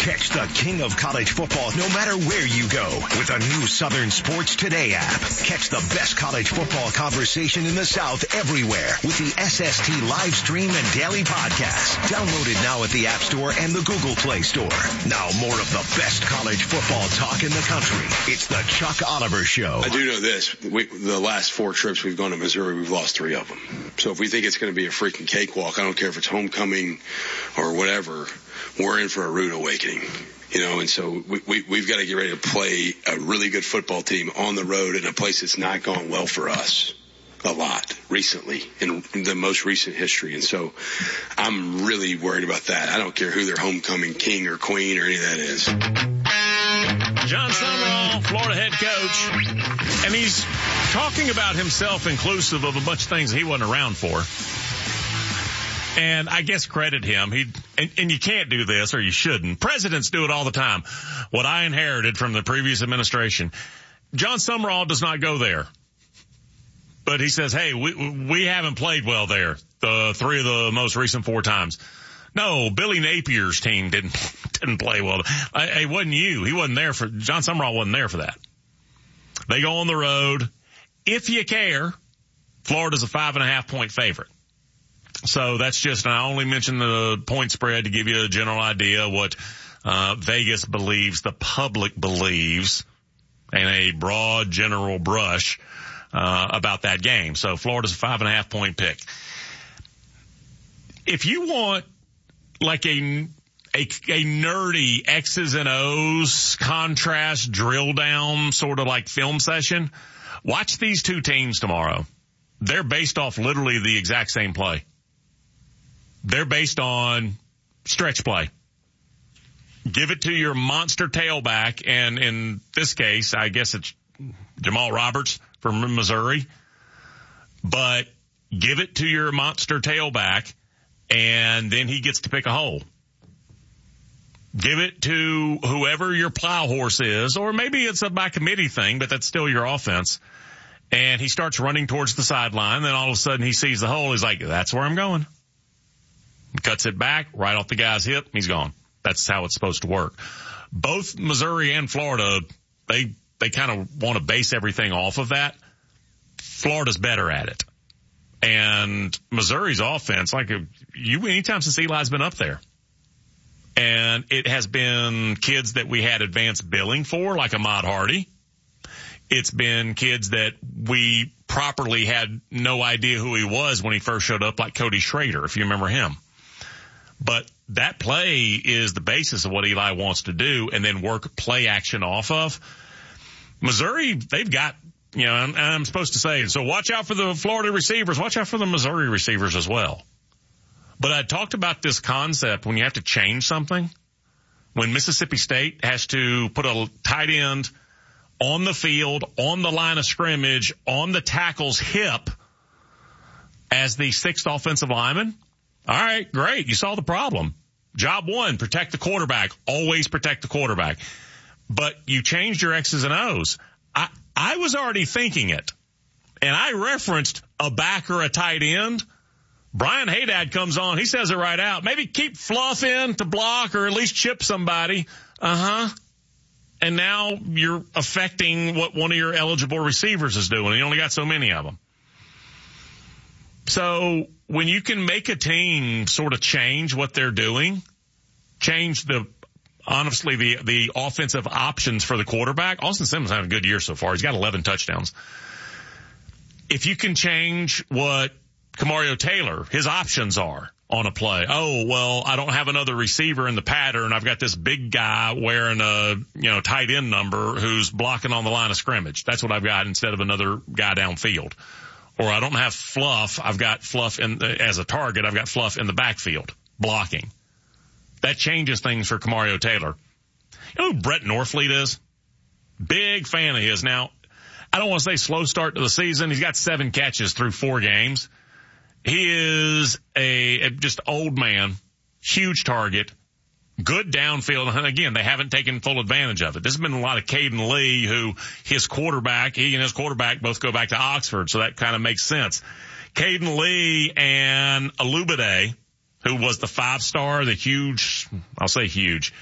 Catch the king of college football no matter where you go with a new Southern Sports Today app. Catch the best college football conversation in the South everywhere with the SST live stream and daily podcast. Download it now at the App Store and the Google Play Store. Now more of the best college football talk in the country. It's the Chuck Oliver Show. I do know this. The last 4 trips we've gone to Missouri, we've lost 3 of them. So if we think it's going to be a freaking cakewalk, I don't care if it's homecoming or whatever, we're in for a rude awakening. And so we've got to get ready to play a really good football team on the road in a place that's not gone well for us a lot recently in the most recent history. And so I'm really worried about that. I don't care who their homecoming king or queen or any of that is. Jon Sumrall, Florida head coach, and he's talking about himself inclusive of a bunch of things he wasn't around for. And I guess credit him. And you can't do this, or you shouldn't. Presidents do it all the time. What I inherited from the previous administration. Jon Sumrall does not go there. But he says, hey, we haven't played well there. The 3 of the most recent 4 times. No, Billy Napier's team didn't play well. It wasn't you. He wasn't there for, Jon Sumrall wasn't there for that. They go on the road. If you care, Florida's a 5.5 point favorite. So that's just, and I only mentioned the point spread to give you a general idea what Vegas believes, the public believes, and a broad general brush about that game. So Florida's a 5.5 point pick. If you want like a nerdy X's and O's contrast drill down sort of like film session, watch these 2 teams tomorrow. They're based off literally the exact same play. They're based on stretch play. Give it to your monster tailback, and in this case, I guess it's Jamal Roberts from Missouri. But give it to your monster tailback, and then he gets to pick a hole. Give it to whoever your plow horse is, or maybe it's a by committee thing, but that's still your offense. And he starts running towards the sideline. Then all of a sudden he sees the hole. He's like, that's where I'm going. Cuts it back right off the guy's hip. He's gone. That's how it's supposed to work. Both Missouri and Florida, they kind of want to base everything off of that. Florida's better at it. And Missouri's offense, anytime since Eli's been up there. And it has been kids that we had advanced billing for, like Ahmad Hardy. It's been kids that we properly had no idea who he was when he first showed up, like Cody Schrader, if you remember him. But that play is the basis of what Eli wants to do and then work play action off of. Missouri, they've got, and I'm supposed to say, so watch out for the Florida receivers. Watch out for the Missouri receivers as well. But I talked about this concept when you have to change something. When Mississippi State has to put a tight end on the field, on the line of scrimmage, on the tackle's hip as the 6th offensive lineman. All right, great. You saw the problem. Job 1, protect the quarterback. Always protect the quarterback. But you changed your X's and O's. I was already thinking it. And I referenced a back or a tight end. Brian Haydad comes on. He says it right out. Maybe keep Fluff in to block or at least chip somebody. And now you're affecting what one of your eligible receivers is doing. You only got so many of them. So when you can make a team sort of change what they're doing, change the offensive options for the quarterback. Austin Simmons having a good year so far. He's got 11 touchdowns. If you can change what Kamario Taylor, his options are on a play. Oh, well, I don't have another receiver in the pattern. I've got this big guy wearing a, tight end number who's blocking on the line of scrimmage. That's what I've got instead of another guy downfield. Or I don't have Fluff. I've got Fluff as a target. I've got Fluff in the backfield blocking. That changes things for Kamario Taylor. You know who Brett Norfleet is? Big fan of his. Now, I don't want to say slow start to the season. He's got 7 catches through 4 games. He is a just old man, huge target, good downfield. And again, they haven't taken full advantage of it. There's been a lot of Caden Lee, he and his quarterback both go back to Oxford, so that kind of makes sense. Caden Lee and Alubade, who was the 5-star, the huge,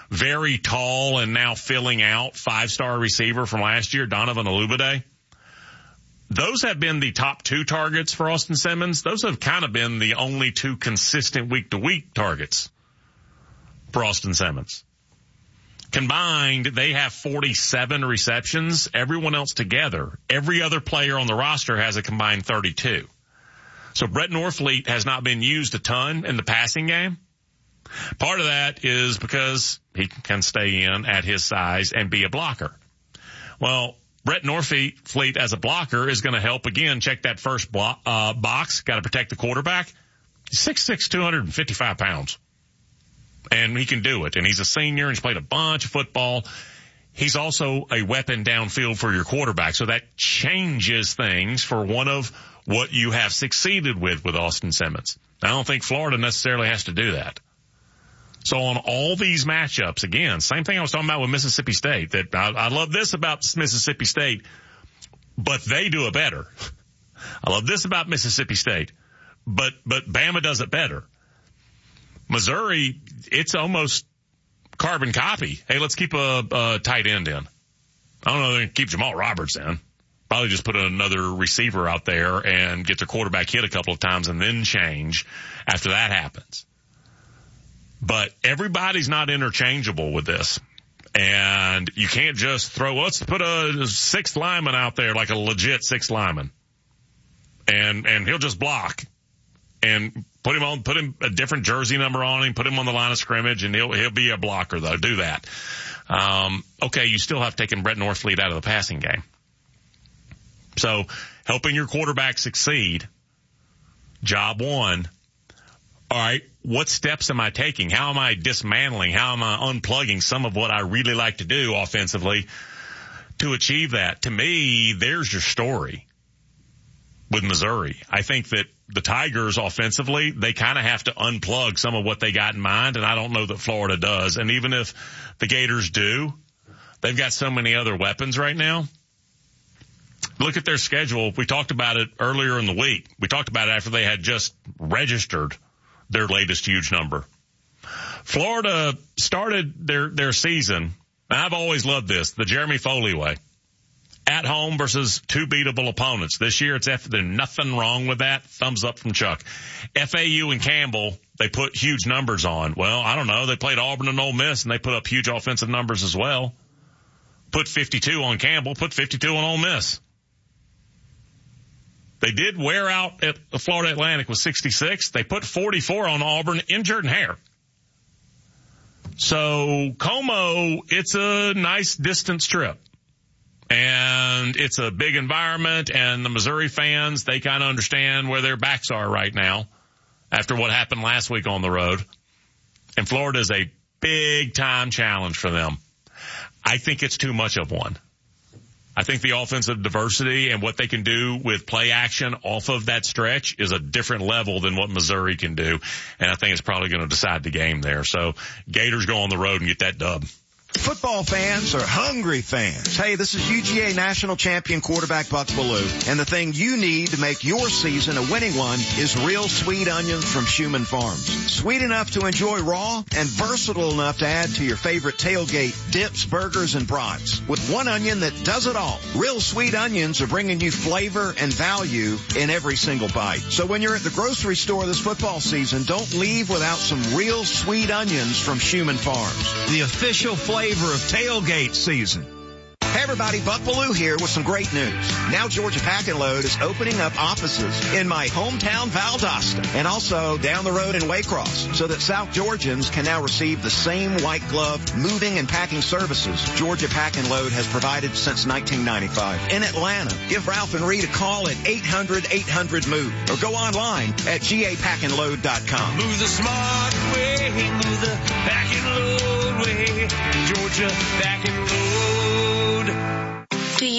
very tall and now filling out 5-star receiver from last year, Donovan Olubade. Those have been the top 2 targets for Austin Simmons. Those have kind of been the only 2 consistent week-to-week targets for Austin Simmons. Combined, they have 47 receptions. Everyone else together, every other player on the roster has a combined 32. So Brett Norfleet has not been used a ton in the passing game. Part of that is because he can stay in at his size and be a blocker. Well, Brett Norfleet as a blocker is going to help, again, check that first box. Got to protect the quarterback. He's 6'6", 255 pounds. And he can do it. And he's a senior and he's played a bunch of football. He's also a weapon downfield for your quarterback. So that changes things for one of what you have succeeded with Austin Simmons. I don't think Florida necessarily has to do that. So on all these matchups, again, same thing I was talking about with Mississippi State, that I love this about Mississippi State, but they do it better. I love this about Mississippi State, but Bama does it better. Missouri, it's almost carbon copy. Hey, let's keep a tight end in. I don't know, they're going to keep Jamal Roberts in. Probably just put another receiver out there and get their quarterback hit a couple of times and then change after that happens. But everybody's not interchangeable with this. And you can't just let's put a 6th lineman out there, like a legit 6th lineman. And he'll just block. And put him a different jersey number on him, put him on the line of scrimmage, and he'll be a blocker though. Do that. Okay, you still have taken Brett Norfleet out of the passing game. So helping your quarterback succeed, job one. All right, what steps am I taking? How am I dismantling? How am I unplugging some of what I really like to do offensively to achieve that? To me, there's your story with Missouri. I think that the Tigers offensively, they kind of have to unplug some of what they got in mind, and I don't know that Florida does. And even if the Gators do, they've got so many other weapons right now. Look at their schedule. We talked about it earlier in the week. We talked about it after they had just registered their latest huge number. Florida started their season, and I've always loved this, the Jeremy Foley way. At home versus 2 beatable opponents. This year, there's nothing wrong with that. Thumbs up from Chuck. FAU and Campbell, they put huge numbers on. Well, I don't know. They played Auburn and Ole Miss, and they put up huge offensive numbers as well. Put 52 on Campbell, put 52 on Ole Miss. They did wear out at the Florida Atlantic with 66. They put 44 on Auburn in Jordan-Hare. So, Como, it's a nice distance trip. And it's a big environment, and the Missouri fans, they kind of understand where their backs are right now after what happened last week on the road. And Florida is a big-time challenge for them. I think it's too much of one. I think the offensive diversity and what they can do with play action off of that stretch is a different level than what Missouri can do. And I think it's probably going to decide the game there. So Gators go on the road and get that dub. Football fans are hungry fans. Hey, this is UGA national champion quarterback Buck Bellew, and the thing you need to make your season a winning one is real sweet onions from Schumann Farms. Sweet enough to enjoy raw and versatile enough to add to your favorite tailgate dips, burgers, and brats. With one onion that does it all. Real sweet onions are bringing you flavor and value in every single bite. So when you're at the grocery store this football season, don't leave without some real sweet onions from Schumann Farms. The official flavor of tailgate season. Hey everybody, Buck Bellew here with some great news. Now Georgia Pack and Load is opening up offices in my hometown Valdosta and also down the road in Waycross so that South Georgians can now receive the same white glove moving and packing services Georgia Pack and Load has provided since 1995. In Atlanta, give Ralph and Reed a call at 800-800-MOVE or go online at gapackandload.com. Move the smart way, move the pack and load way, Georgia Pack and Load. Do you want to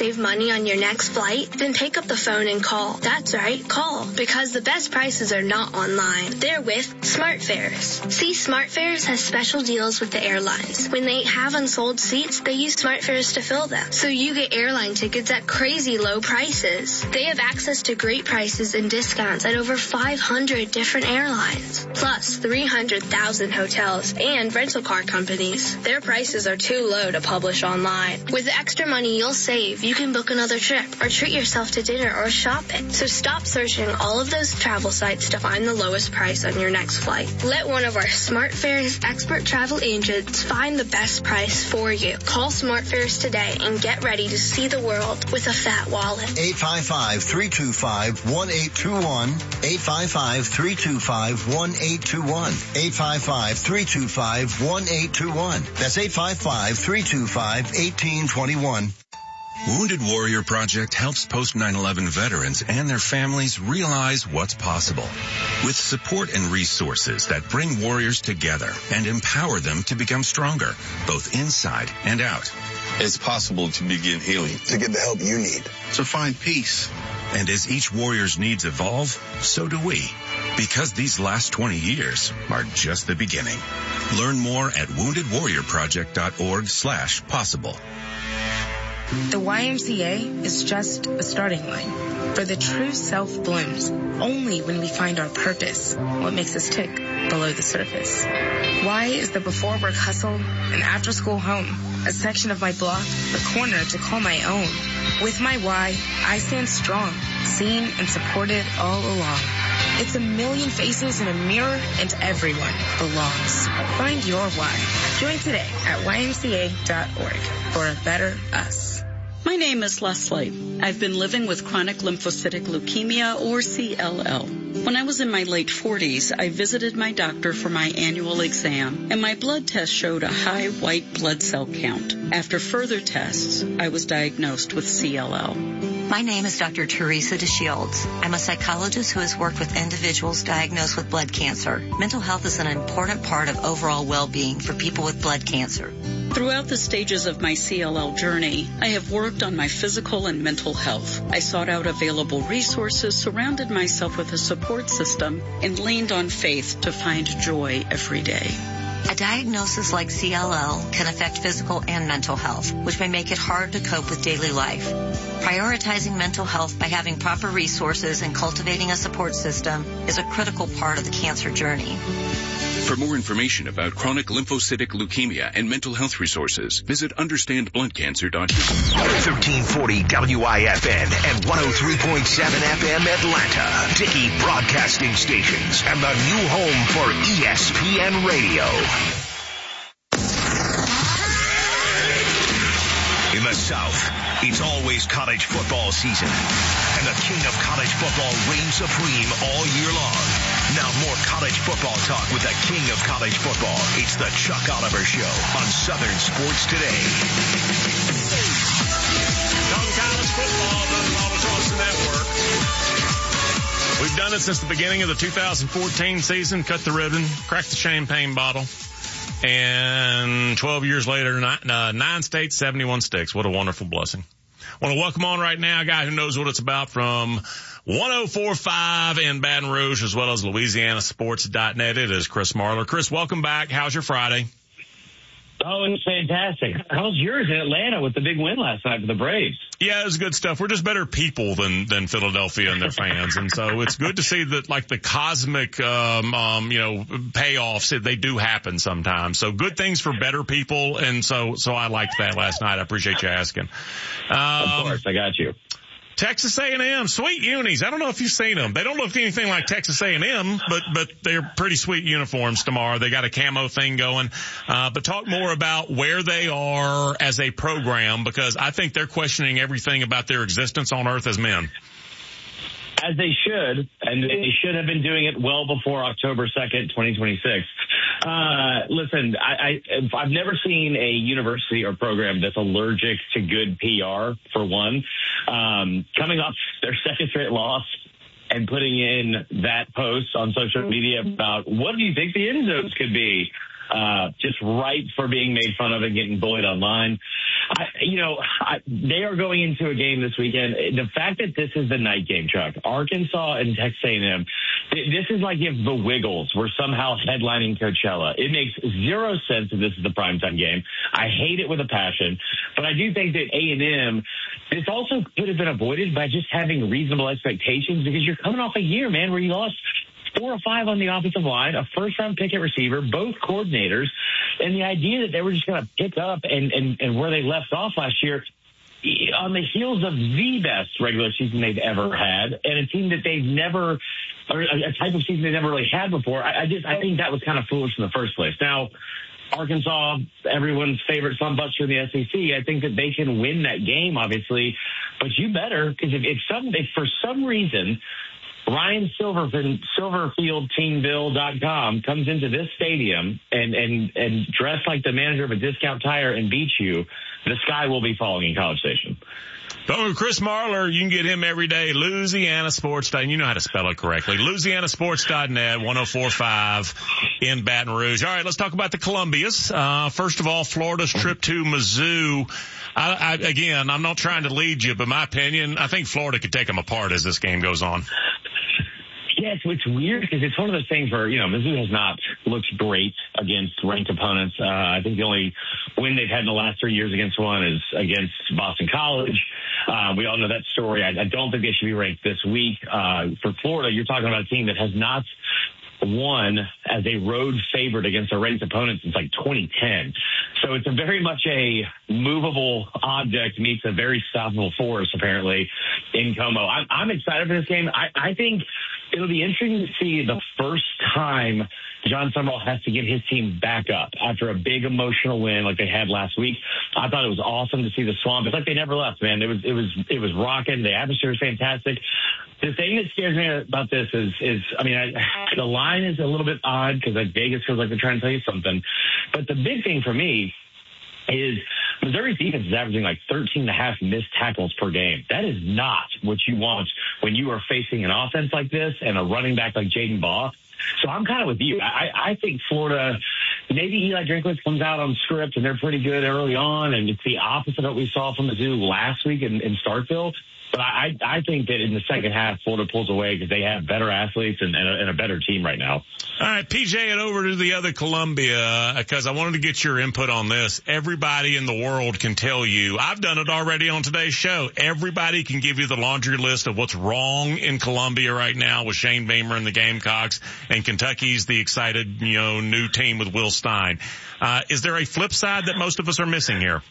save money on your next flight? Then pick up the phone and call. That's right, call. Because the best prices are not online. They're with SmartFares. See, SmartFares has special deals with the airlines. When they have unsold seats, they use SmartFares to fill them. So you get airline tickets at crazy low prices. They have access to great prices and discounts at over 500 different airlines. Plus 300,000 hotels and rental car companies. Their prices are too low to publish online. With the extra money you'll save, you can book another trip or treat yourself to dinner or shopping. So stop searching all of those travel sites to find the lowest price on your next flight. Let one of our SmartFares expert travel agents find the best price for you. Call SmartFares today and get ready to see the world with a fat wallet. 855-325-1821. 855-325-1821. 855-325-1821. That's 855-325-1821. Wounded Warrior Project helps post 9/11 veterans and their families realize what's possible. With support and resources that bring warriors together and empower them to become stronger, both inside and out. It's possible to begin healing. To get the help you need. To find peace. And as each warrior's needs evolve, so do we. Because these last 20 years are just the beginning. Learn more at woundedwarriorproject.org/possible. The YMCA is just a starting line. For the true self blooms only when we find our purpose, what makes us tick below the surface. Y is the before work hustle, an after school home, a section of my block, the corner to call my own. With my Y, I stand strong, seen and supported all along. It's a million faces in a mirror and everyone belongs. Find your Y. Join today at ymca.org for a better us. My name is Leslie. I've been living with chronic lymphocytic leukemia, or CLL. When I was in my late 40s, I visited my doctor for my annual exam, and my blood test showed a high white blood cell count. After further tests, I was diagnosed with CLL. My name is Dr. Teresa DeShields. I'm a psychologist who has worked with individuals diagnosed with blood cancer. Mental health is an important part of overall well-being for people with blood cancer. Throughout the stages of my CLL journey, I have worked on my physical and mental health. I sought out available resources, surrounded myself with a support system, and leaned on faith to find joy every day. A diagnosis like CLL can affect physical and mental health, which may make it hard to cope with daily life. Prioritizing mental health by having proper resources and cultivating a support system is a critical part of the cancer journey. For more information about chronic lymphocytic leukemia and mental health resources, visit understandbloodcancer.org. 1340 WIFN and 103.7 FM Atlanta. Dickey Broadcasting Stations and the new home for ESPN Radio. In the South, it's always college football season, and the king of college football reigns supreme all year long. Now more college football talk with the king of college football. It's the Chuck Oliver Show on Southern Sports Today. Talk college football, doesn't always cross the network. We've done it since the beginning of the 2014 season. Cut the ribbon, cracked the champagne bottle. And 12 years later, 9 states, 71 sticks. What a wonderful blessing. I want to welcome on right now a guy who knows what it's about from 104.5 in Baton Rouge, as well as LouisianaSports.net. It is Chris Marlar. Chris, welcome back. How's your Friday? Oh, it's fantastic. How's yours in Atlanta with the big win last night for the Braves? Yeah, it was good stuff. We're just better people than Philadelphia and their fans. And so it's good to see that, like, the cosmic, payoffs, they do happen sometimes. So good things for better people. And so I liked that last night. I appreciate you asking. Of course, I got you. Texas A&M, sweet unis. I don't know if you've seen them. They don't look anything like Texas A&M, but they're pretty sweet uniforms tomorrow. They got a camo thing going. But talk more about where they are as a program, because I think they're questioning everything about their existence on earth as men. As they should, and they should have been doing it well before October 2nd, 2026. Listen, I've never seen a university or program that's allergic to good PR, for one. Coming off their second straight loss and putting in that post on social media about what do you think the end zones could be? Just ripe for being made fun of and getting bullied online. They are going into a game this weekend. The fact that this is the night game, Chuck, Arkansas and Texas A&M, this is like if the Wiggles were somehow headlining Coachella. It makes zero sense that this is the primetime game. I hate it with a passion, but I do think that A&M, this also could have been avoided by just having reasonable expectations, because you're coming off a year, man, where you lost 4 or 5 on the offensive line, a first-round pick at receiver, both coordinators, and the idea that they were just going to pick up and where they left off last year on the heels of the best regular season they've ever had, and a team that they've never, or a type of season they've never really had before. I think that was kind of foolish in the first place. Now, Arkansas, everyone's favorite slumbuster in the SEC, I think that they can win that game, obviously, but you better, because if for some reason Ryan SilverfieldTeamville.com comes into this stadium and dressed like the manager of a discount tire and beats you, the sky will be falling in College Station. So Chris Marlar, you can get him every day. LouisianaSports.net. You know how to spell it correctly. LouisianaSports.net, 104.5 in Baton Rouge. All right, let's talk about the Columbias. First of all, Florida's trip to Mizzou. Again, I'm not trying to lead you, but my opinion, I think Florida could take them apart as this game goes on. Yeah, it's weird because it's one of those things where, Mizzou has not looked great against ranked opponents. I think the only win they've had in the last 3 years against one is against Boston College. We all know that story. I don't think they should be ranked this week. For Florida, you're talking about a team that has not won as a road favorite against a ranked opponent since like 2010. So it's a very much a movable object meets a very stoppable force, apparently, in Como. I'm excited for this game. I think it'll be interesting to see the first time John Summerall has to get his team back up after a big emotional win like they had last week. I thought it was awesome to see the Swamp. It's like they never left, man. It was rocking. The atmosphere was fantastic. The thing that scares me about this is the line is a little bit odd because Vegas feels like they're trying to tell you something. But the big thing for me is Missouri's defense is averaging like 13.5 missed tackles per game. That is not what you want when you are facing an offense like this and a running back like Jaden Baugh. So I'm kind of with you. I think Florida, maybe Eli Drinkwitz comes out on script and they're pretty good early on, and it's the opposite of what we saw from Mizzou last week in Starkville. But I think that in the second half, Florida pulls away because they have better athletes and a better team right now. All right, PJ, and over to the other Columbia, because I wanted to get your input on this. Everybody in the world can tell you, I've done it already on today's show, everybody can give you the laundry list of what's wrong in Columbia right now with Shane Beamer and the Gamecocks, and Kentucky's the excited, new team with Will Stein. Is there a flip side that most of us are missing here?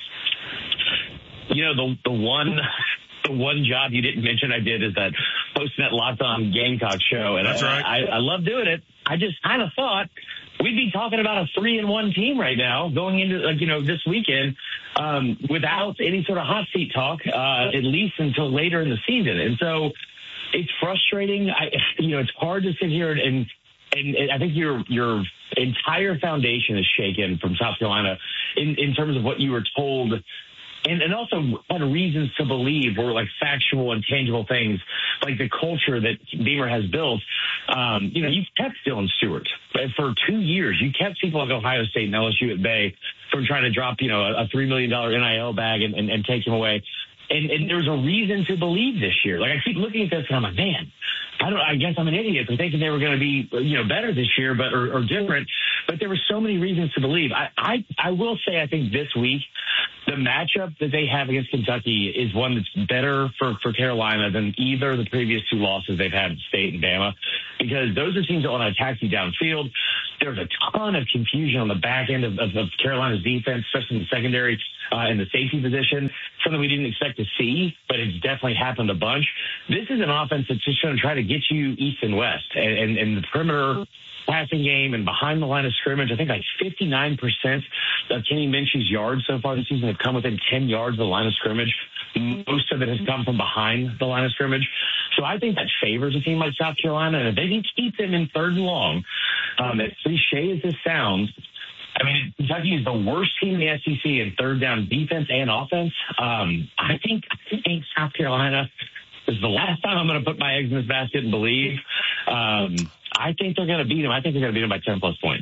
The one job you didn't mention I did is that hosting that Locked On Gamecock show. And that's right. I love doing it. I just kind of thought we'd be talking about a 3-1 team right now going into, this weekend, without any sort of hot seat talk, at least until later in the season. And so it's frustrating. It's hard to sit here and I think your entire foundation is shaken from South Carolina in terms of what you were told. And also had reasons to believe were like factual and tangible things, like the culture that Beamer has built. You've kept Dylan Stewart for 2 years. You kept people like Ohio State and LSU at bay from trying to drop, a $3 million NIL bag and take him away. And there's a reason to believe this year. Like I keep looking at this and I'm like, man, I guess I'm an idiot for thinking they were going to be, better this year, or different. But there were so many reasons to believe. I will say, I think this week, the matchup that they have against Kentucky is one that's better for Carolina than either of the previous 2 losses they've had at State and Bama, because those are teams that want to attack you downfield. There's a ton of confusion on the back end of Carolina's defense, especially in the secondary and the safety position, something we didn't expect to see, but it's definitely happened a bunch. This is an offense that's just going to try to get you east and west, and the perimeter passing game and behind the line of scrimmage. I think like 59% of Kenny Minchie's yards so far this season have come within 10 yards of the line of scrimmage. Most of it has come from behind the line of scrimmage. So I think that favors a team like South Carolina. And if they can keep them in 3rd and long, as cliche as this sounds, Kentucky is the worst team in the SEC in 3rd down defense and offense. I think South Carolina is the last time I'm going to put my eggs in this basket and believe. I think they're going to beat them. I think they're going to beat them by 10+ points.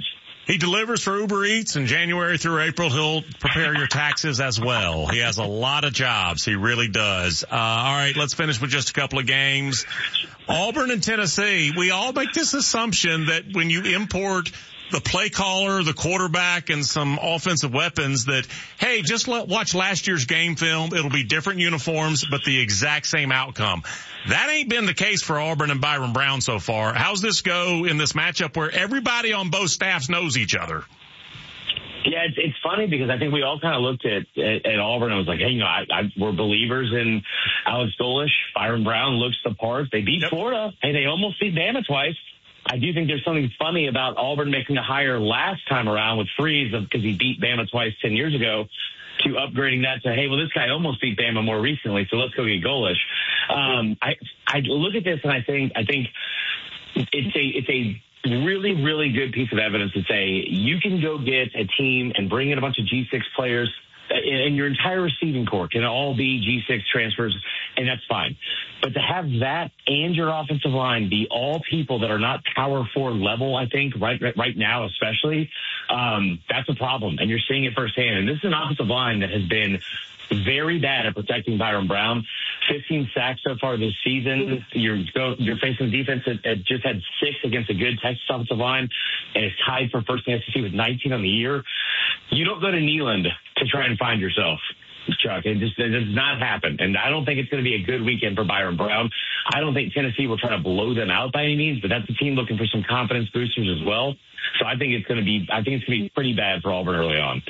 He delivers for Uber Eats, and January through April, he'll prepare your taxes as well. He has a lot of jobs. He really does. All right, let's finish with just a couple of games. Auburn and Tennessee, we all make this assumption that when you import the play caller, the quarterback, and some offensive weapons that, hey, just watch last year's game film. It'll be different uniforms, but the exact same outcome. That ain't been the case for Auburn and Byron Brown so far. How's this go in this matchup where everybody on both staffs knows each other? Yeah, it's funny because I think we all kind of looked at Auburn and was like, hey, we're believers in Alex Golesh. Byron Brown looks the part. They beat Florida. Hey, they almost beat Bama twice. I do think there's something funny about Auburn making a hire last time around with Freeze because he beat Bama twice 10 years ago to upgrading that to, hey, well, this guy almost beat Bama more recently, so let's go get Golesh. I look at this and I think it's a really, really good piece of evidence to say you can go get a team and bring in a bunch of G6 players, and your entire receiving corps can all be G6 transfers, and that's fine. But to have that and your offensive line be all people that are not Power 4 level, I think, right now especially, that's a problem. And you're seeing it firsthand. And this is an offensive line that has been very bad at protecting Byron Brown. 15 sacks so far this season. You're facing a defense that just had 6 against a good Texas offensive line and is tied for first in the SEC with 19 on the year. You don't go to Neyland to try and find yourself, Chuck. It does not happen. And I don't think it's going to be a good weekend for Byron Brown. I don't think Tennessee will try to blow them out by any means, but that's a team looking for some confidence boosters as well. So I think it's going to be pretty bad for Auburn early on.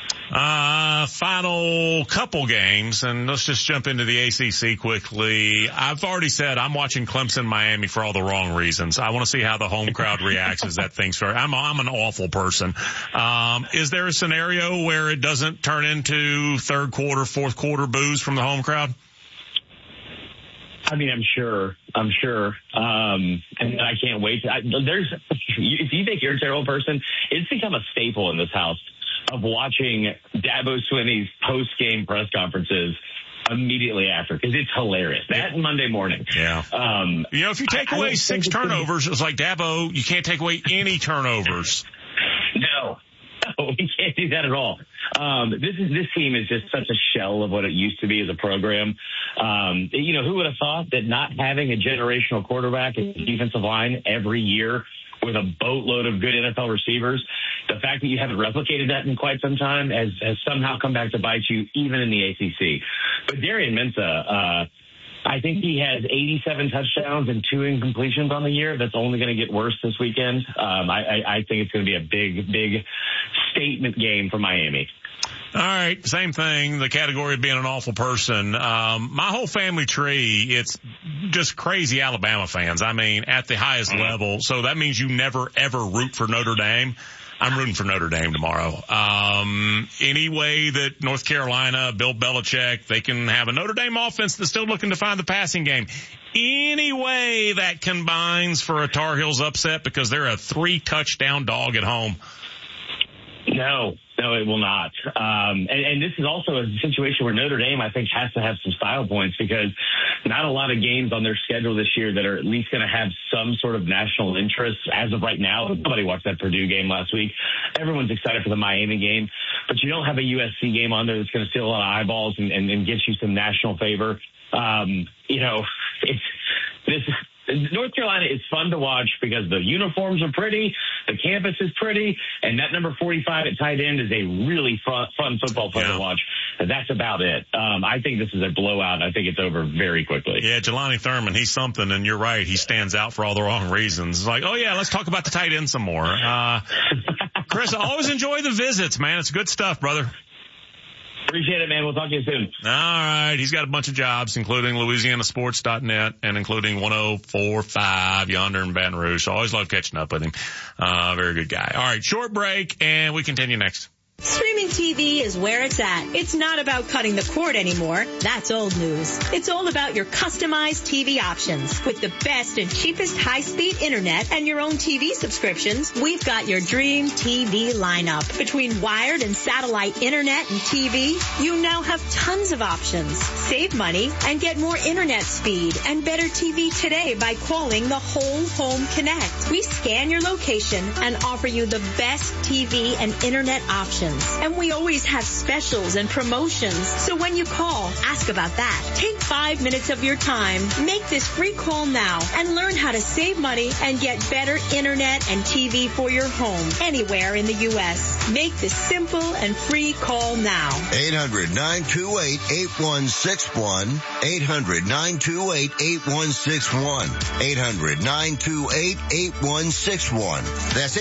Final couple games, and let's just jump into the ACC quickly. I've already said I'm watching Clemson, Miami for all the wrong reasons. I want to see how the home crowd reacts as that thing starts. I'm an awful person. Is there a scenario where it doesn't turn into third quarter, fourth quarter boos from the home crowd? I mean, I'm sure. And I can't wait. If you think you're a terrible person, it's become a staple in this house of watching Dabo Swinney's post-game press conferences immediately after, because it's hilarious. That and Monday morning. Yeah. If you take away 6 turnovers, it's like, Dabo, you can't take away any turnovers. No, we can't do that at all. This team is just such a shell of what it used to be as a program. Who would have thought that not having a generational quarterback and defensive line every year with a boatload of good NFL receivers, the fact that you haven't replicated that in quite some time has somehow come back to bite you, even in the ACC. But Darian Mensah, I think he has 87 touchdowns and 2 incompletions on the year. That's only going to get worse this weekend. I think it's going to be a big, big statement game for Miami. All right, same thing, the category of being an awful person. My whole family tree, it's just crazy Alabama fans. I mean, at the highest level. So that means you never, ever root for Notre Dame. I'm rooting for Notre Dame tomorrow. Any way that North Carolina, Bill Belichick, they can have a Notre Dame offense that's still looking to find the passing game. Any way that combines for a Tar Heels upset because they're a 3-touchdown dog at home. No, it will not. And this is also a situation where Notre Dame, I think, has to have some style points because not a lot of games on their schedule this year that are at least going to have some sort of national interest as of right now. Nobody watched that Purdue game last week. Everyone's excited for the Miami game, but you don't have a USC game on there that's going to steal a lot of eyeballs and get you some national favor. North Carolina is fun to watch because the uniforms are pretty, the campus is pretty, and that number 45 at tight end is a really fun football player to watch. That's about it. I think this is a blowout. I think it's over very quickly. Yeah, Jelani Thurman, he's something, and you're right. He stands out for all the wrong reasons. It's like, oh, yeah, let's talk about the tight end some more. Chris, I always enjoy the visits, man. It's good stuff, brother. Appreciate it, man. We'll talk to you soon. All right. He's got a bunch of jobs, including LouisianaSports.net and including 104.5 yonder in Baton Rouge. So I always love catching up with him. Very good guy. All right. Short break, and we continue next. Streaming TV is where it's at. It's not about cutting the cord anymore. That's old news. It's all about your customized TV options. With the best and cheapest high-speed internet and your own TV subscriptions, we've got your dream TV lineup. Between wired and satellite internet and TV, you now have tons of options. Save money and get more internet speed and better TV today by calling the Whole Home Connect. We scan your location and offer you the best TV and internet options. And we always have specials and promotions. So when you call, ask about that. Take 5 minutes of your time. Make this free call now and learn how to save money and get better internet and TV for your home anywhere in the U.S. Make this simple and free call now. 800-928-8161. 800-928-8161. 800-928-8161. That's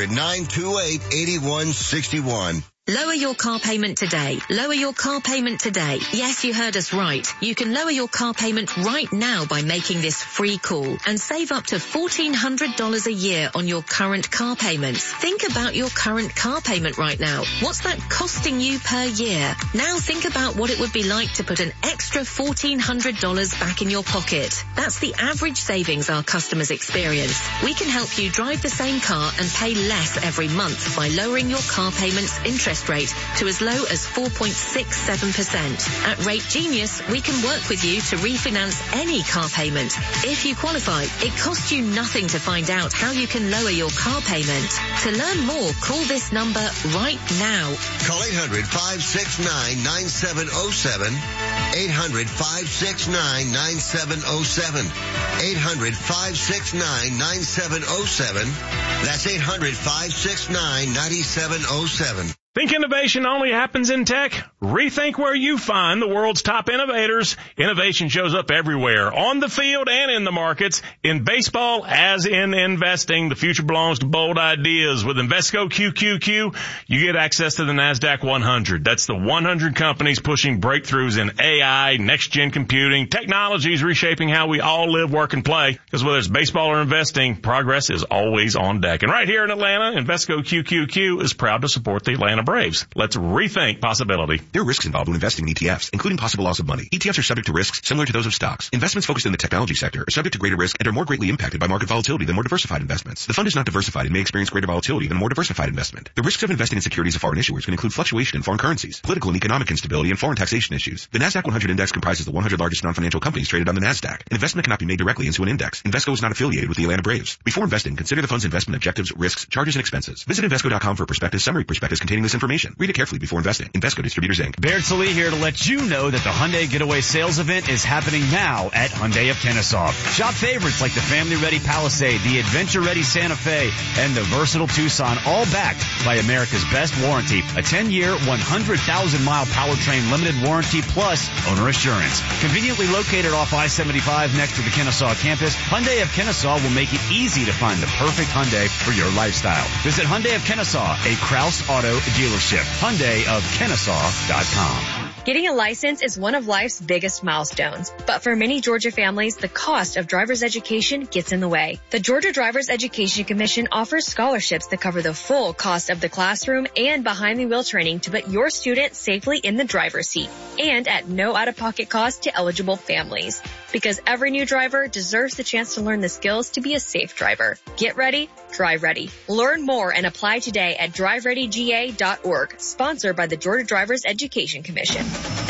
800-928-8161. Lower your car payment today. Lower your car payment today. Yes, you heard us right. You can lower your car payment right now by making this free call and save up to $1,400 a year on your current car payments. Think about your current car payment right now. What's that costing you per year? Now think about what it would be like to put an extra $1,400 back in your pocket. That's the average savings our customers experience. We can help you drive the same car and pay less every month by lowering your car payments interest rate to as low as 4.67%. At Rate Genius, we can work with you to refinance any car payment. If you qualify, it costs you nothing to find out how you can lower your car payment. To learn more, call this number right now. Call 800-569-9707. 800-569-9707. 800-569-9707. That's 800-569-9707. Think innovation only happens in tech? Rethink where you find the world's top innovators. Innovation shows up everywhere, on the field and in the markets. In baseball, as in investing, the future belongs to bold ideas. With Invesco QQQ, you get access to the NASDAQ 100. That's the 100 companies pushing breakthroughs in AI, next-gen computing, technologies reshaping how we all live, work, and play. Because whether it's baseball or investing, progress is always on deck. And right here in Atlanta, Invesco QQQ is proud to support the Atlanta Braves. Let's rethink possibility. There are risks involved when investing in ETFs, including possible loss of money. ETFs are subject to risks similar to those of stocks. Investments focused in the technology sector are subject to greater risk and are more greatly impacted by market volatility than more diversified investments. The fund is not diversified and may experience greater volatility than a more diversified investment. The risks of investing in securities of foreign issuers can include fluctuation in foreign currencies, political and economic instability, and foreign taxation issues. The NASDAQ 100 index comprises the 100 largest non-financial companies traded on the NASDAQ. An investment cannot be made directly into an index. Invesco is not affiliated with the Atlanta Braves. Before investing, consider the fund's investment objectives, risks, charges, and expenses. Visit Invesco.com for a prospectus, summary prospectus containing this information. Read it carefully before investing. Invesco Distributors, Inc. Baird Salee here to let you know that the Hyundai Getaway Sales Event is happening now at Hyundai of Kennesaw. Shop favorites like the family-ready Palisade, the adventure-ready Santa Fe, and the versatile Tucson, all backed by America's best warranty. A 10-year, 100,000-mile powertrain limited warranty plus owner assurance. Conveniently located off I-75 next to the Kennesaw campus, Hyundai of Kennesaw will make it easy to find the perfect Hyundai for your lifestyle. Visit Hyundai of Kennesaw, a Kraus Auto dealership. HyundaiofKennesaw.com. Getting a license is one of life's biggest milestones, but for many Georgia families, the cost of driver's education gets in the way. The Georgia Driver's Education Commission offers scholarships that cover the full cost of the classroom and behind-the-wheel training to put your student safely in the driver's seat, and at no out-of-pocket cost to eligible families. Because every new driver deserves the chance to learn the skills to be a safe driver. Get ready, drive ready. Learn more and apply today at drivereadyga.org, sponsored by the Georgia Driver's Education Commission.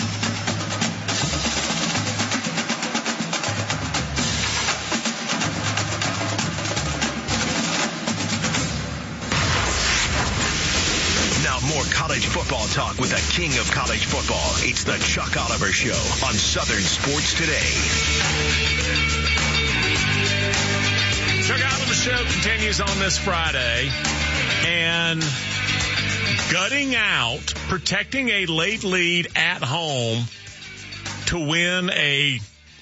Now more college football talk with the king of college football. It's the Chuck Oliver Show on Southern Sports Today. Chuck Oliver Show continues on this Friday, and gutting out, protecting a late lead at home to win a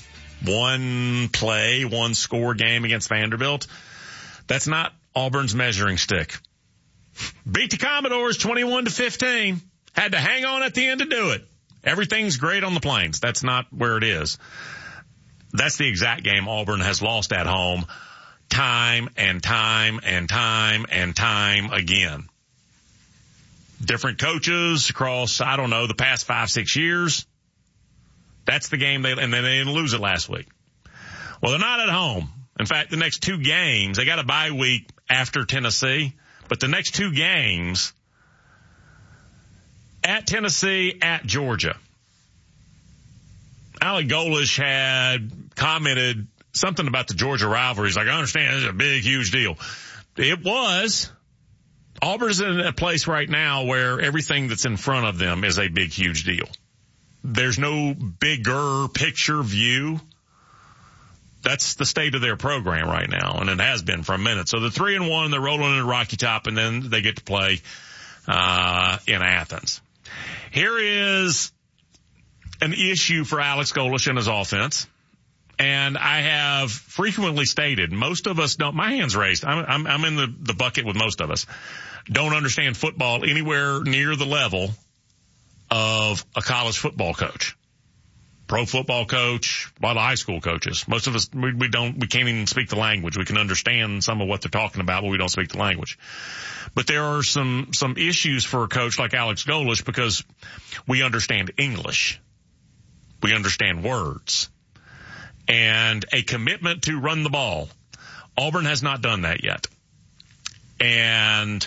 one score game against Vanderbilt. That's not Auburn's measuring stick. Beat the Commodores 21-15. Had to hang on at the end to do it. Everything's great on the Plains. That's not where it is. That's the exact game Auburn has lost at home time and time and time and time again. different coaches across, I don't know, the past 5-6 years. That's the game and then they didn't lose it last week. Well, they're not at home. In fact, the next 2 games, they got a bye week after Tennessee, but the next 2 games at Tennessee, at Georgia. Alec Golesh had commented something about the Georgia rivalry. He's like, I understand this is a big, huge deal. It was. Auburn's in a place right now where everything that's in front of them is a big, huge deal. There's no bigger picture view. That's the state of their program right now, and it has been for a minute. So they're 3-1, they're rolling in Rocky Top, and then they get to play in Athens. Here is an issue for Alex Golesh and his offense. And I have frequently stated, most of us don't, my hand's raised. I'm in the bucket with most of us. Don't understand football anywhere near the level of a college football coach. Pro football coach, a lot of high school coaches. Most of us, we can't even speak the language. We can understand some of what they're talking about, but we don't speak the language. But there are some issues for a coach like Alex Golesh because we understand English. We understand words. And a commitment to run the ball. Auburn has not done that yet. And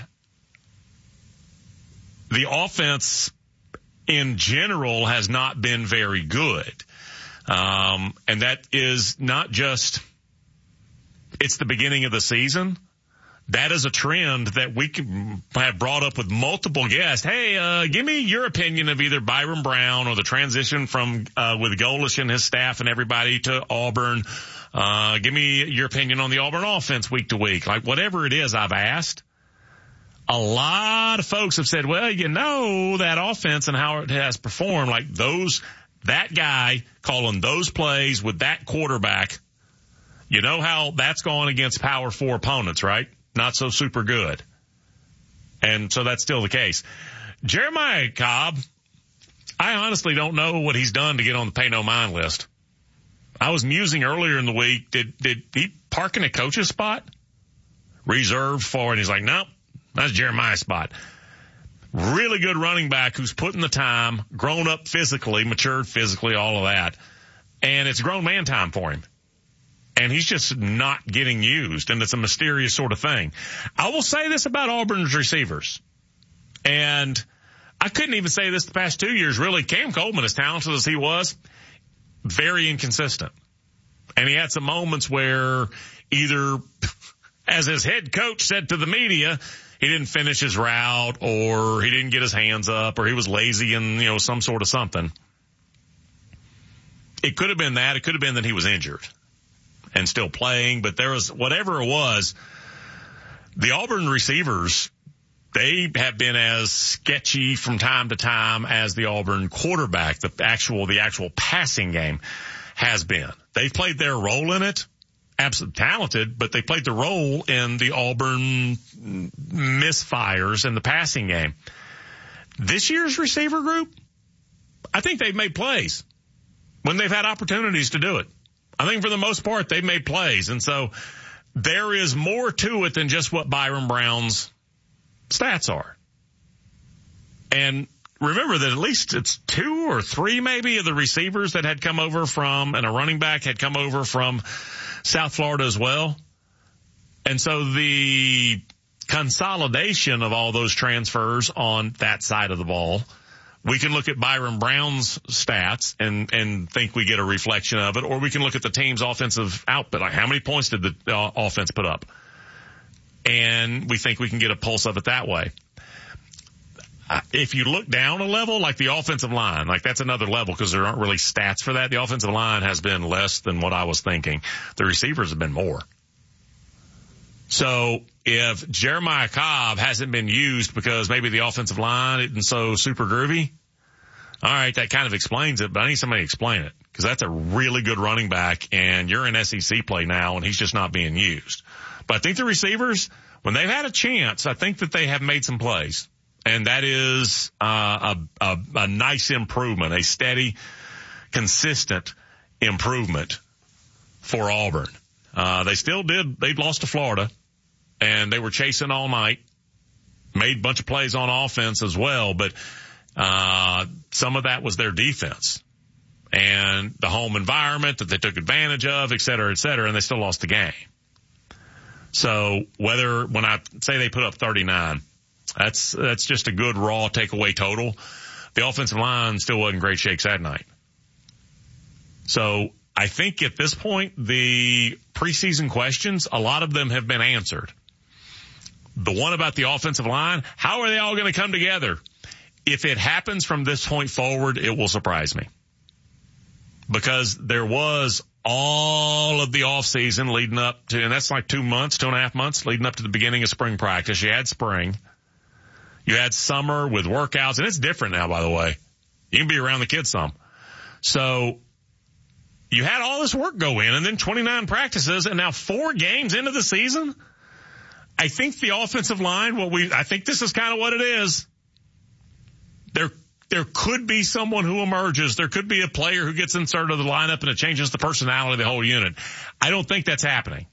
the offense in general has not been very good. And that is not just, it's the beginning of the season. That is a trend that we have brought up with multiple guests. Hey, give me your opinion of either Byron Brown or the transition from with Golesh and his staff and everybody to Auburn. Give me your opinion on the Auburn offense week to week. Like whatever it is I've asked. A lot of folks have said, well, you know, that offense and how it has performed, like that guy calling those plays with that quarterback, you know how that's gone against Power 4 opponents, right? Not so super good. And so that's still the case. Jeremiah Cobb, I honestly don't know what he's done to get on the pay no mind list. I was musing earlier in the week, did he park in a coach's spot? Reserved for, and he's like, nope, that's Jeremiah's spot. Really good running back who's put in the time, grown up physically, matured physically, all of that. And it's grown man time for him. And he's just not getting used, and it's a mysterious sort of thing. I will say this about Auburn's receivers, and I couldn't even say this the past 2 years, really. Cam Coleman, as talented as he was, very inconsistent. And he had some moments where either, as his head coach said to the media, he didn't finish his route, or he didn't get his hands up, or he was lazy and, you know, some sort of something. It could have been that. It could have been that he was injured and still playing, but there was, whatever it was, the Auburn receivers, they have been as sketchy from time to time as the Auburn quarterback, the actual passing game has been. They've played their role in it, absolutely talented, but they played the role in the Auburn misfires in the passing game. This year's receiver group, I think they've made plays when they've had opportunities to do it. I think for the most part, they've made plays. And so there is more to it than just what Byron Brown's stats are. And remember that at least it's 2 or 3 maybe of the receivers that had come over from, and a running back had come over from South Florida as well. And so the consolidation of all those transfers on that side of the ball, we can look at Byron Brown's stats and think we get a reflection of it, or we can look at the team's offensive output. Like how many points did the offense put up? And we think we can get a pulse of it that way. If you look down a level, like the offensive line, like that's another level because there aren't really stats for that. The offensive line has been less than what I was thinking. The receivers have been more. So if Jeremiah Cobb hasn't been used because maybe the offensive line isn't so super groovy, all right, that kind of explains it, but I need somebody to explain it because that's a really good running back, and you're in SEC play now, and he's just not being used. But I think the receivers, when they've had a chance, I think that they have made some plays, and that is a nice improvement, a steady, consistent improvement for Auburn. They lost to Florida, and they were chasing all night. made a bunch of plays on offense as well, but some of that was their defense and the home environment that they took advantage of, et cetera, and they still lost the game. So when I say they put up 39, that's just a good raw takeaway total. The offensive line still wasn't in great shakes that night. So I think at this point, the preseason questions, a lot of them have been answered. The one about the offensive line, how are they all going to come together? If it happens from this point forward, it will surprise me. Because there was all of the offseason leading up to, and that's like 2.5 months leading up to the beginning of spring practice. You had spring. You had summer with workouts, and it's different now, by the way. You can be around the kids some. So you had all this work go in, and then 29 practices, and now 4 games into the season. I think the offensive line, I think this is kind of what it is. There could be someone who emerges. There could be a player who gets inserted to the lineup and it changes the personality of the whole unit. I don't think that's happening.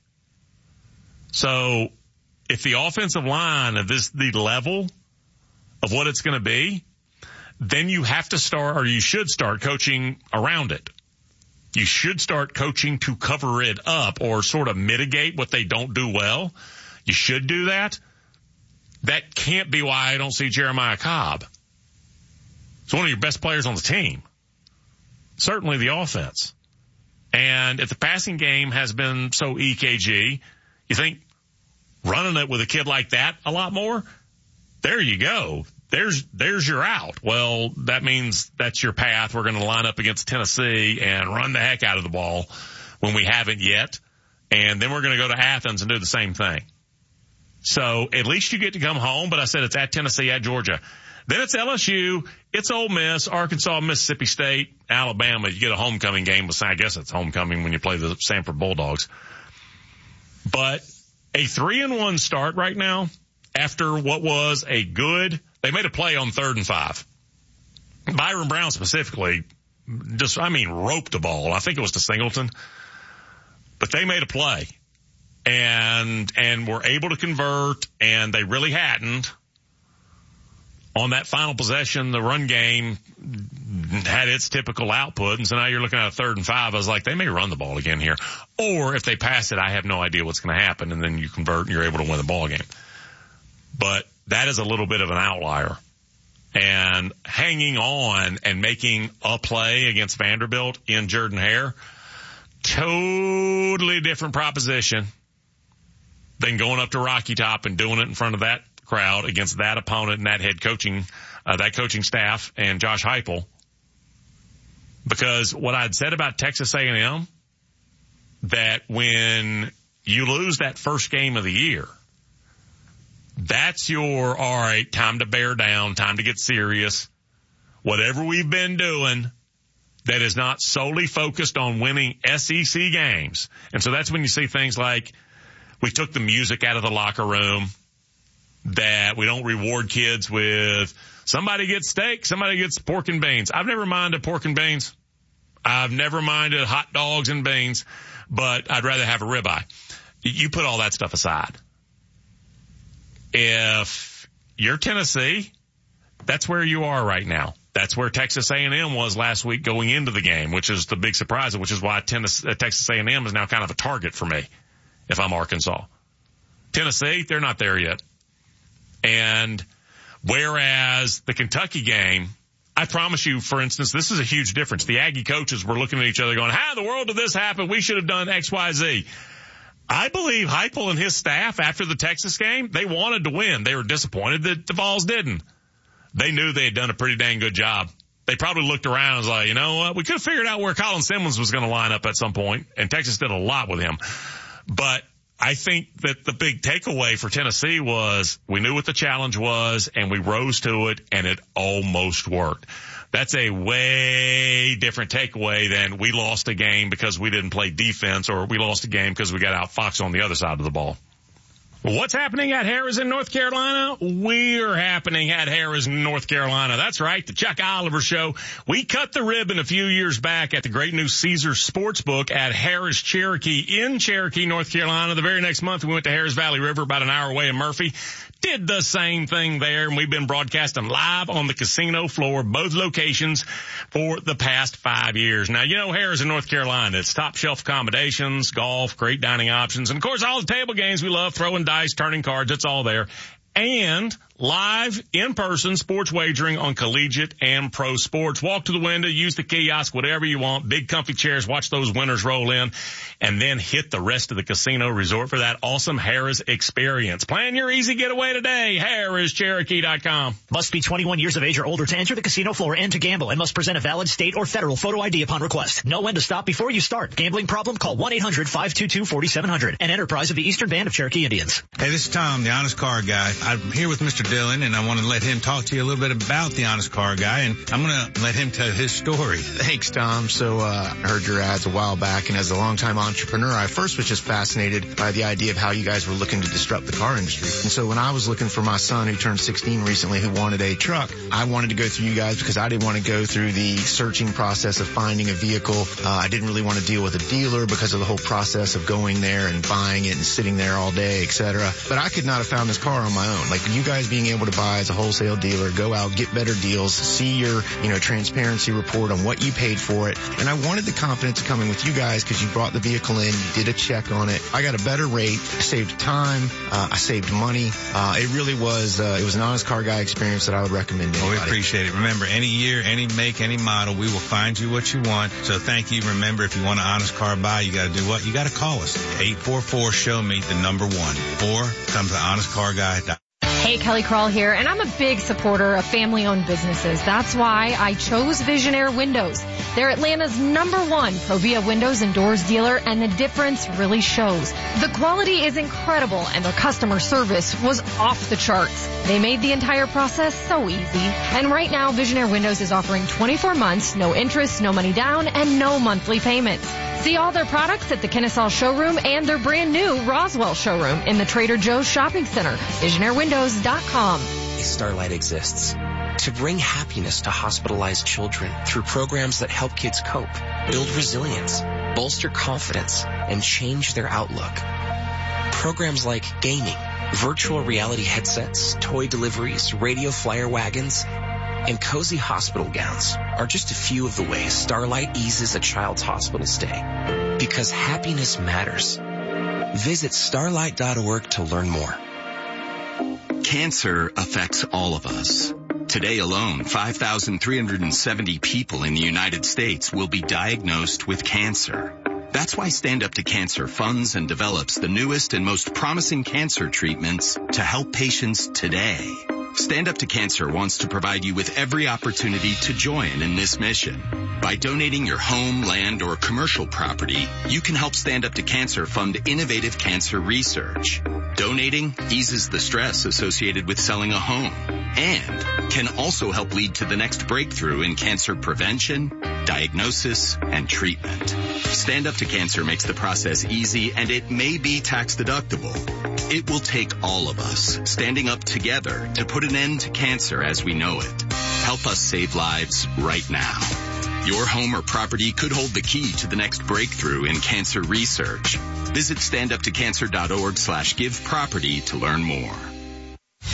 So if the offensive line is the level of what it's going to be, then you have to start, or you should start coaching around it. You should start coaching to cover it up or sort of mitigate what they don't do well. You should do that. That can't be why I don't see Jeremiah Cobb. He's one of your best players on the team. Certainly the offense. And if the passing game has been so EKG, you think running it with a kid like that a lot more? There you go. There's your out. Well, that means that's your path. We're going to line up against Tennessee and run the heck out of the ball when we haven't yet. And then we're going to go to Athens and do the same thing. So at least you get to come home. But I said it's at Tennessee, at Georgia. Then it's LSU, it's Ole Miss, Arkansas, Mississippi State, Alabama. You get a homecoming game. I guess it's homecoming when you play the Sanford Bulldogs. But a 3-1 start right now after what was they made a play on 3rd and 5. Byron Brown specifically roped the ball. I think it was to Singleton. But they made a play and were able to convert, and they really hadn't. On that final possession, the run game had its typical output, and so now you're looking at a 3rd and 5. I was like, they may run the ball again here. Or if they pass it, I have no idea what's going to happen, and then you convert and you're able to win the ball game. But that is a little bit of an outlier. And hanging on and making a play against Vanderbilt in Jordan-Hare, totally different proposition than going up to Rocky Top and doing it in front of that crowd against that opponent and that head coaching, that coaching staff and Josh Heupel. Because what I'd said about Texas A&M, that when you lose that first game of the year, that's your, all right, time to bear down, time to get serious. Whatever we've been doing that is not solely focused on winning SEC games. And so that's when you see things like we took the music out of the locker room, that we don't reward kids with somebody gets steak, somebody gets pork and beans. I've never minded pork and beans. I've never minded hot dogs and beans, but I'd rather have a ribeye. You put all that stuff aside. If you're Tennessee, that's where you are right now. That's where Texas A&M was last week going into the game, which is the big surprise, which is why Texas A&M is now kind of a target for me if I'm Arkansas. Tennessee, they're not there yet. And whereas the Kentucky game, I promise you, for instance, this is a huge difference. The Aggie coaches were looking at each other going, how in the world did this happen? We should have done X, Y, Z. I believe Heupel and his staff after the Texas game, they wanted to win. They were disappointed that the Vols didn't. They knew they had done a pretty dang good job. They probably looked around and was like, you know what? We could have figured out where Colin Simmons was going to line up at some point, and Texas did a lot with him. But I think that the big takeaway for Tennessee was we knew what the challenge was, and we rose to it, and it almost worked. That's a way different takeaway than we lost a game because we didn't play defense, or we lost a game because we got outfoxed on the other side of the ball. What's happening at Harrah's in North Carolina? We're happening at Harrah's in North Carolina. That's right, the Chuck Oliver Show. We cut the ribbon a few years back at the great new Caesars Sportsbook at Harrah's Cherokee in Cherokee, North Carolina. The very next month, we went to Harrah's Valley River, about an hour away in Murphy. Did the same thing there, and we've been broadcasting live on the casino floor, both locations, for the past 5 years. Now, you know Harrah's in North Carolina. It's top shelf accommodations, golf, great dining options, and of course all the table games we love, throwing dice, turning cards, it's all there. And live, in-person sports wagering on collegiate and pro sports. Walk to the window, use the kiosk, whatever you want. Big comfy chairs, watch those winners roll in, and then hit the rest of the casino resort for that awesome Harrah's experience. Plan your easy getaway today. Harrah'sCherokee.com. Must be 21 years of age or older to enter the casino floor and to gamble, and must present a valid state or federal photo ID upon request. Know when to stop before you start. Gambling problem? Call 1-800-522-4700. An enterprise of the Eastern Band of Cherokee Indians. Hey, this is Tom, the Honest Car Guy. I'm here with Mr. Dillon, and I want to let him talk to you a little bit about the Honest Car Guy, and I'm going to let him tell his story. Thanks, Tom. So I heard your ads a while back, and as a longtime entrepreneur, I first was just fascinated by the idea of how you guys were looking to disrupt the car industry. And so when I was looking for my son, who turned 16 recently, who wanted a truck, I wanted to go through you guys because I didn't want to go through the searching process of finding a vehicle. I didn't really want to deal with a dealer because of the whole process of going there and buying it and sitting there all day, etc. But I could not have found this car on my own. Like you guys being able to buy as a wholesale dealer, go out, get better deals, see your, transparency report on what you paid for it. And I wanted the confidence of coming with you guys because you brought the vehicle in, you did a check on it. I got a better rate, I saved time, I saved money. It really was, it was an Honest Car Guy experience that I would recommend to anybody. Well, we appreciate it. Remember, any year, any make, any model, we will find you what you want. So thank you. Remember, if you want an Honest Car buy, you got to do what? You got to call us. 844-SHOW-ME, the number 1. Or come to honestcarguy.com. Hey, Kelly Crawl here, and I'm a big supporter of family-owned businesses. That's why I chose Visionaire Windows. They're Atlanta's #1 Provia windows and doors dealer, and the difference really shows. The quality is incredible, and their customer service was off the charts. They made the entire process so easy. And right now, Visionaire Windows is offering 24 months, no interest, no money down, and no monthly payments. See all their products at the Kennesaw showroom and their brand new Roswell showroom in the Trader Joe's Shopping Center. VisionaireWindows.com. Starlight exists to bring happiness to hospitalized children through programs that help kids cope, build resilience, bolster confidence, and change their outlook. Programs like gaming, virtual reality headsets, toy deliveries, radio flyer wagons, and cozy hospital gowns are just a few of the ways Starlight eases a child's hospital stay. Because happiness matters. Visit starlight.org to learn more. Cancer affects all of us. Today alone, 5,370 people in the United States will be diagnosed with cancer. That's why Stand Up to Cancer funds and develops the newest and most promising cancer treatments to help patients today. Stand Up to Cancer wants to provide you with every opportunity to join in this mission. By donating your home, land, or commercial property, you can help Stand Up to Cancer fund innovative cancer research. Donating eases the stress associated with selling a home and can also help lead to the next breakthrough in cancer prevention, diagnosis, and treatment. Stand Up to Cancer makes the process easy, and it may be tax deductible. It will take all of us standing up together to put an end to cancer as we know it. Help us save lives right now. Your home or property could hold the key to the next breakthrough in cancer research. Visit standuptocancer.org/giveproperty to learn more.